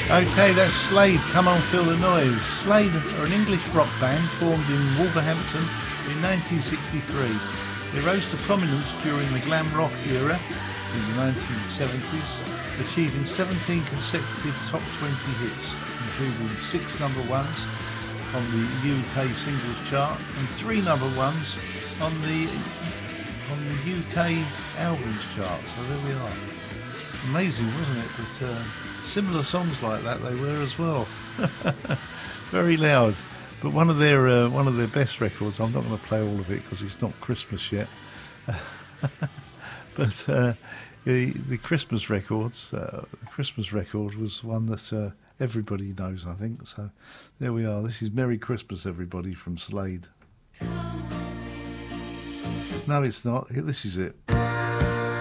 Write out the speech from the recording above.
Okay, that's Slade, Come On Feel the Noise. Slade are an English rock band formed in Wolverhampton in 1963. They rose to prominence during the glam rock era in the 1970s, achieving 17 consecutive top 20 hits, including 6 number ones on the UK singles chart and 3 number ones on the UK albums chart. So there we are. Amazing, wasn't it? But similar songs like that they were as well. Very loud. But one of their best records. I'm not going to play all of it because it's not Christmas yet. But the Christmas records, the Christmas record was one that everybody knows, I think. So there we are. This is Merry Christmas, everybody, from Slade. No, it's not. This is it.